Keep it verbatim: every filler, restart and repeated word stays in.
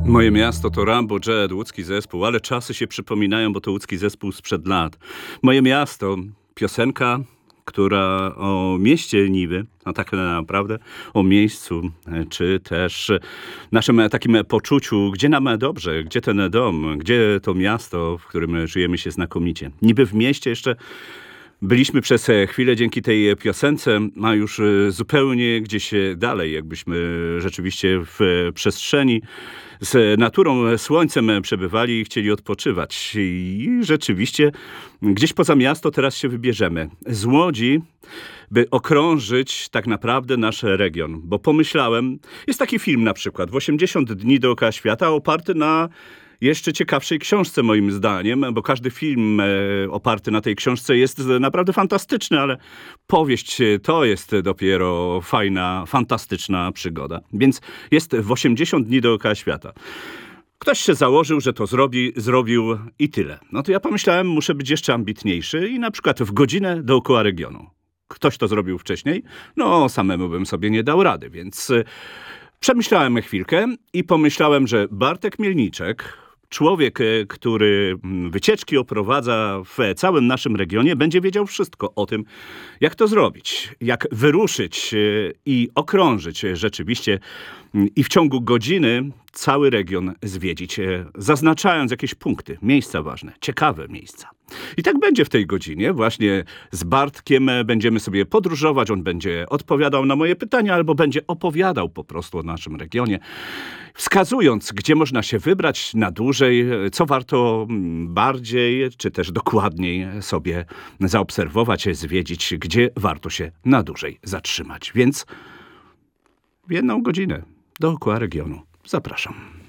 Moje miasto to Rambo Jet, łódzki zespół, ale czasy się przypominają, bo to łódzki zespół sprzed lat. Moje miasto, piosenka, która o mieście Niwy, a tak naprawdę o miejscu, czy też naszym takim poczuciu, gdzie nam dobrze, gdzie ten dom, gdzie to miasto, w którym żyjemy się znakomicie. Niby w mieście jeszcze byliśmy przez chwilę dzięki tej piosence, a już zupełnie gdzieś dalej, jakbyśmy rzeczywiście w przestrzeni z naturą, słońcem przebywali i chcieli odpoczywać. I rzeczywiście gdzieś poza miasto teraz się wybierzemy. Z Łodzi, by okrążyć tak naprawdę nasz region. Bo pomyślałem, jest taki film na przykład, w osiemdziesiąt dni dookoła świata, oparty na jeszcze ciekawszej książce moim zdaniem, bo każdy film e, oparty na tej książce jest naprawdę fantastyczny, ale powieść to jest dopiero fajna, fantastyczna przygoda. Więc jest w osiemdziesiąt dni dookoła świata. Ktoś się założył, że to zrobi, zrobił i tyle. No to ja pomyślałem, muszę być jeszcze ambitniejszy i na przykład w godzinę dookoła regionu. Ktoś to zrobił wcześniej? No, samemu bym sobie nie dał rady, więc e, przemyślałem chwilkę i pomyślałem, że Bartek Mielniczek, człowiek, który wycieczki oprowadza w całym naszym regionie, będzie wiedział wszystko o tym, jak to zrobić, jak wyruszyć i okrążyć rzeczywiście i w ciągu godziny cały region zwiedzić, zaznaczając jakieś punkty, miejsca ważne, ciekawe miejsca. I tak będzie w tej godzinie. Właśnie z Bartkiem będziemy sobie podróżować. On będzie odpowiadał na moje pytania albo będzie opowiadał po prostu o naszym regionie, wskazując, gdzie można się wybrać na dłużej, co warto bardziej czy też dokładniej sobie zaobserwować, zwiedzić, gdzie warto się na dłużej zatrzymać. Więc w jedną godzinę dookoła regionu zapraszam.